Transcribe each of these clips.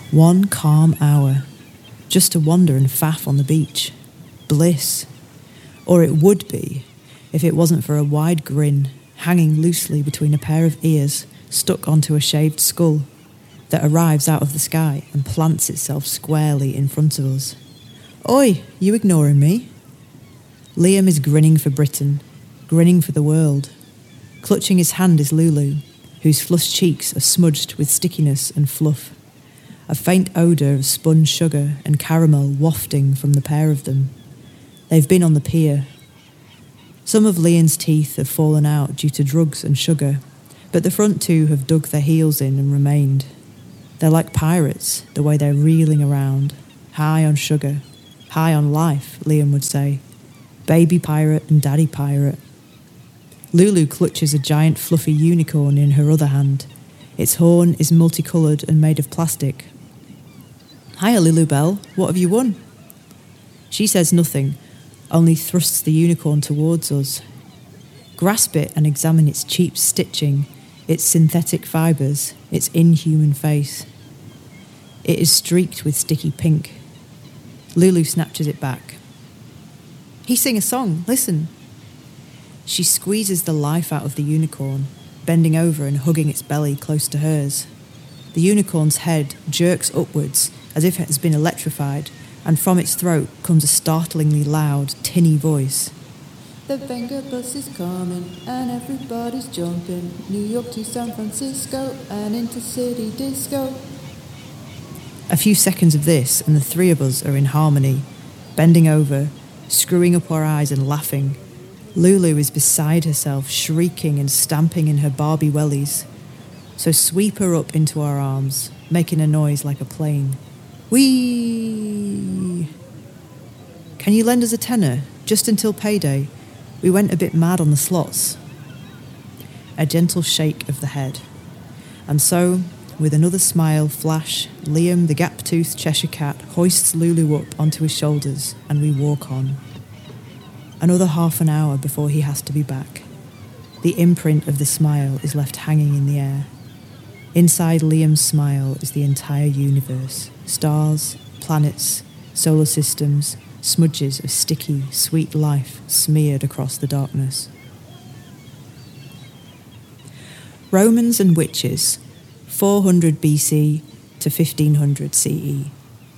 1 calm hour, just to wander and faff on the beach. Bliss. Or it would be, if it wasn't for a wide grin hanging loosely between a pair of ears stuck onto a shaved skull that arrives out of the sky and plants itself squarely in front of us. Oi, you ignoring me? Liam is grinning for Britain, grinning for the world. Clutching his hand is Lulu, whose flushed cheeks are smudged with stickiness and fluff. A faint odour of spun sugar and caramel wafting from the pair of them. They've been on the pier. Some of Liam's teeth have fallen out due to drugs and sugar, but the front two have dug their heels in and remained. They're like pirates, the way they're reeling around, high on sugar, high on life, Liam would say. Baby pirate and daddy pirate. Lulu clutches a giant fluffy unicorn in her other hand. Its horn is multicoloured and made of plastic. Hiya, Lulubelle, what have you won? She says nothing, only thrusts the unicorn towards us. Grasp it and examine its cheap stitching, its synthetic fibres, its inhuman face. It is streaked with sticky pink. Lulu snatches it back. He sing a song, listen. She squeezes the life out of the unicorn, bending over and hugging its belly close to hers. The unicorn's head jerks upwards as if it has been electrified, and from its throat comes a startlingly loud, tinny voice. The Venga bus is coming and everybody's jumping. New York to San Francisco and into city disco. A few seconds of this and the three of us are in harmony, bending over, screwing up our eyes and laughing. Lulu is beside herself, shrieking and stamping in her Barbie wellies. So sweep her up into our arms, making a noise like a plane. Whee! Can you lend us a tenner, just until payday? We went a bit mad on the slots. A gentle shake of the head. And so, with another smile flash, Liam, the gap-toothed Cheshire Cat, hoists Lulu up onto his shoulders, and we walk on. Another half an hour before he has to be back. The imprint of the smile is left hanging in the air. Inside Liam's smile is the entire universe. Stars, planets, solar systems, smudges of sticky, sweet life smeared across the darkness. Romans and witches, 400 BC to 1500 CE.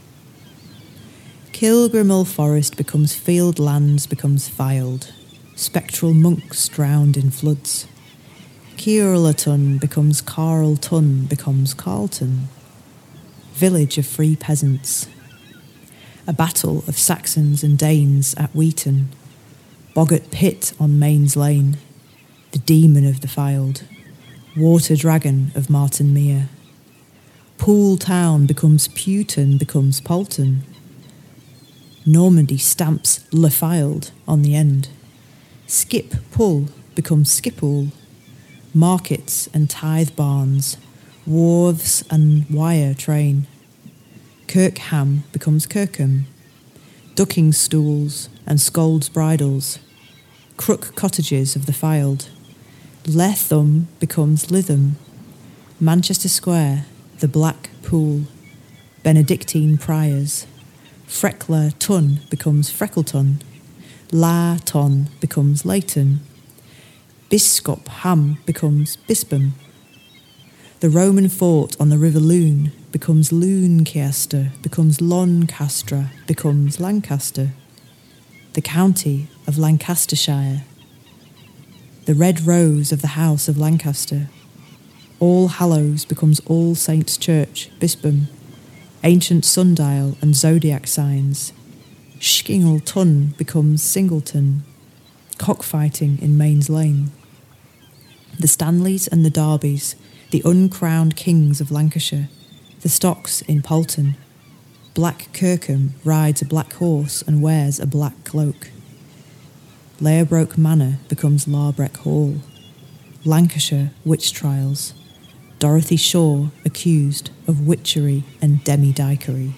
Kilgrimel Forest becomes field lands, becomes filed. Spectral monks drowned in floods. Keirlaton becomes Carlton, becomes Carlton. Village of free peasants. A battle of Saxons and Danes at Wheaton. Boggart Pit on Mains Lane. The demon of the Fylde. Water dragon of Martin Mere. Poole Town becomes Pewton, becomes Polton. Normandy stamps Le Fylde on the end. Skip Pull becomes Skipool. Markets and tithe barns, wharves and wire train. Kirkham becomes Kirkham. Ducking stools and scolds bridles. Crook cottages of the Fylde. Letham becomes Lytham. Manchester Square, the Black Pool. Benedictine Priors. Freckler Tun becomes Freckleton. La Ton becomes Leighton. Biscop Ham becomes Bispam. The Roman fort on the River Lune becomes Luncaster, becomes Loncastra, becomes Lancaster. The county of Lancastershire. The red rose of the house of Lancaster. All Hallows becomes All Saints Church, Bispam. Ancient sundial and zodiac signs. Skingleton becomes Singleton. Cockfighting in Mains Lane. The Stanleys and the Darbys, the uncrowned kings of Lancashire. The Stocks in Polton. Black Kirkham rides a black horse and wears a black cloak. Layerbroke Manor becomes Larbreck Hall. Lancashire witch trials. Dorothy Shaw accused of witchery and demi-dikery.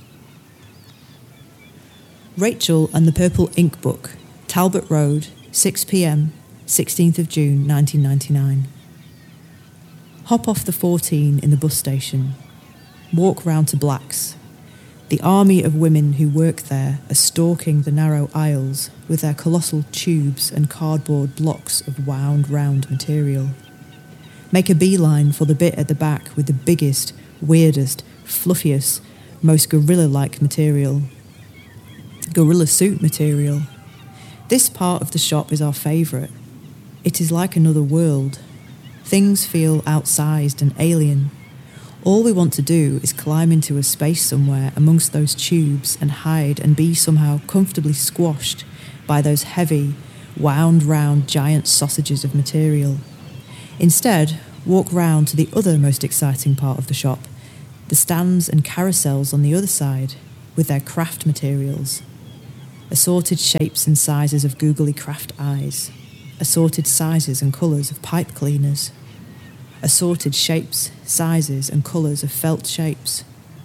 Rachel and the Purple Ink Book, Talbot Road, 6 p.m, 16th of June 1999. Hop off the 14 in the bus station. walk round to Black's. The army of women who work there are stalking the narrow aisles with their colossal tubes and cardboard blocks of wound round material. Make a beeline for the bit at the back with the biggest, weirdest, fluffiest, most gorilla-like material. Gorilla suit material. This part of the shop is our favourite. It is like another world. Things feel outsized and alien. All we want to do is climb into a space somewhere amongst those tubes and hide and be somehow comfortably squashed by those heavy, wound-round giant sausages of material. Instead, walk round to the other most exciting part of the shop, the stands and carousels on the other side, with their craft materials. Assorted shapes and sizes of googly craft eyes. Assorted sizes and colours of pipe cleaners. Assorted shapes, sizes and colours of felt shapes.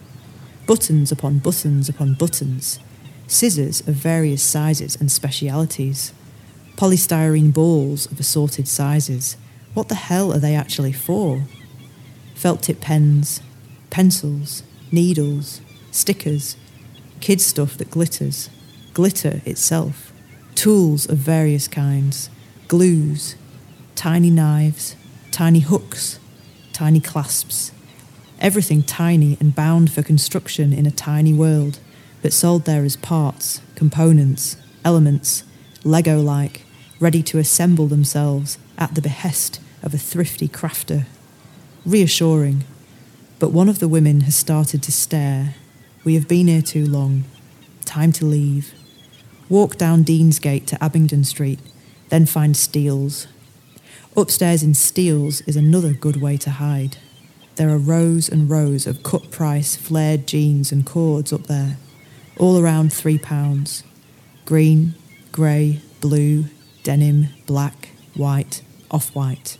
Buttons upon buttons upon buttons. Scissors of various sizes and specialities. Polystyrene balls of assorted sizes. What the hell are they actually for? Felt tip pens, pencils, needles, stickers, kid stuff that glitters, glitter itself, tools of various kinds, glues, tiny knives, tiny hooks, tiny clasps, everything tiny and bound for construction in a tiny world, but sold there as parts, components, elements, Lego-like, ready to assemble themselves at the behest of a thrifty crafter. Reassuring, but one of the women has started to stare. We have been here too long. Time to leave. Walk down Deansgate to Abingdon Street, then find Steele's. Upstairs in Steele's is another good way to hide. There are rows and rows of cut-price flared jeans and cords up there, all around £3. Green, grey, blue, denim, black, white, off-white.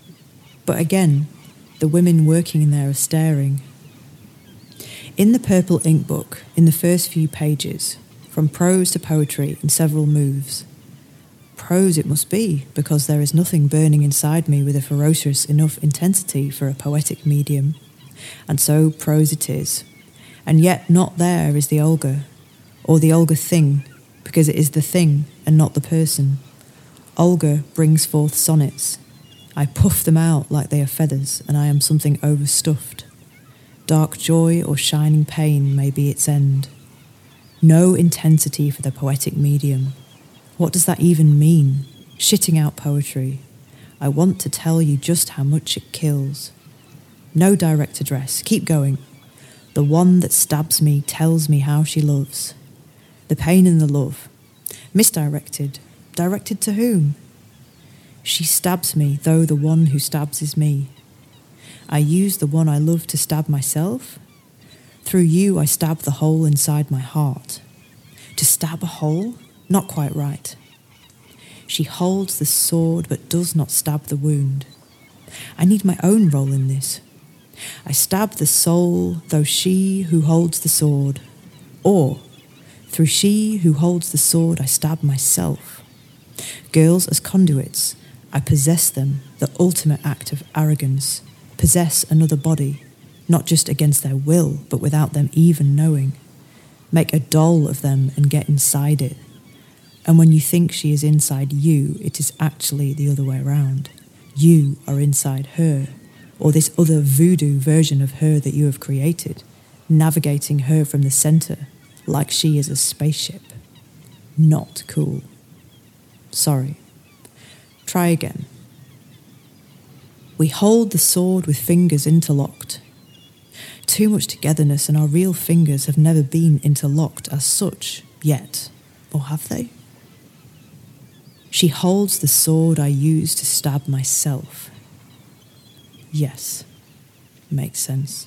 But again, the women working in there are staring. In the purple ink book, in the first few pages, from prose to poetry in several moves. Prose it must be, because there is nothing burning inside me with a ferocious enough intensity for a poetic medium. And so prose it is. And yet not there is the Olga, or the Olga thing, because it is the thing and not the person. Olga brings forth sonnets. I puff them out like they are feathers, and I am something overstuffed. Dark joy or shining pain may be its end. No intensity for the poetic medium. What does that even mean? Shitting out poetry. I want to tell you just how much it kills. No direct address. Keep going. The one that stabs me tells me how she loves. The pain and the love. Misdirected. Directed to whom? She stabs me, though the one who stabs is me. I use the one I love to stab myself. Through you I stab the hole inside my heart. To stab a hole? Not quite right. She holds the sword but does not stab the wound. I need my own role in this. I stab the soul, though she who holds the sword. Or, through she who holds the sword, I stab myself. Girls as conduits, I possess them, the ultimate act of arrogance. Possess another body, not just against their will, but without them even knowing. Make a doll of them and get inside it. And when you think she is inside you, it is actually the other way around. You are inside her, or this other voodoo version of her that you have created, navigating her from the centre, like she is a spaceship. Not cool. Sorry. Try again. We hold the sword with fingers interlocked. Too much togetherness, and our real fingers have never been interlocked as such yet. Or have they? She holds the sword I use to stab myself. Yes, makes sense.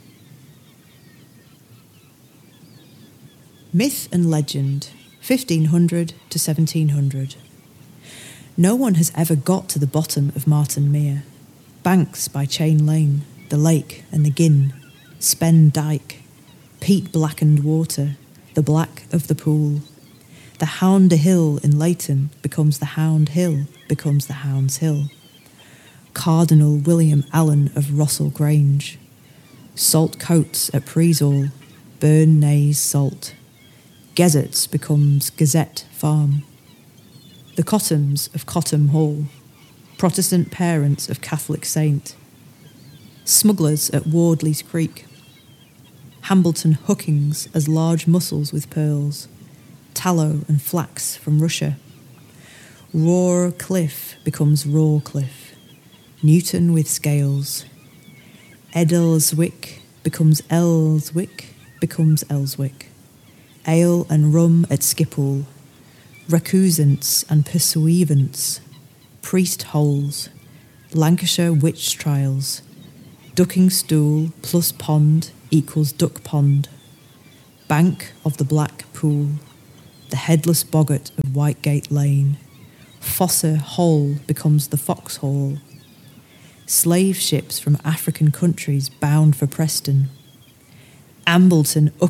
Myth and legend, 1500 to 1700. No one has ever got to the bottom of Marton Mere. Banks by Chain Lane, the lake and the Gin, Spen Dyke, peat-blackened water, the black of the pool. The Hound Hill in Leighton becomes the Hound Hill, becomes the Hound's Hill. Cardinal William Allen of Rossall Grange. Salt coats at Preesall, Burn Nays Salt. Gezzards becomes Gazette Farm. The Cottams of Cottam Hall, Protestant parents of Catholic Saint. Smugglers at Wardley's Creek. Hambleton hookings as large mussels with pearls. Tallow and flax from Russia. Roar Cliff becomes Raw Cliff. Newton with scales. Edelswick becomes Elswick becomes Elswick. Ale and rum at Skippole. Recusants and pursuivants. Priest holes. Lancashire witch trials. Ducking stool plus pond equals duck pond. Bank of the Black Pool. The headless boggart of Whitegate Lane. Fossa Hole becomes the Foxhole. Slave ships from African countries bound for Preston. Ambleton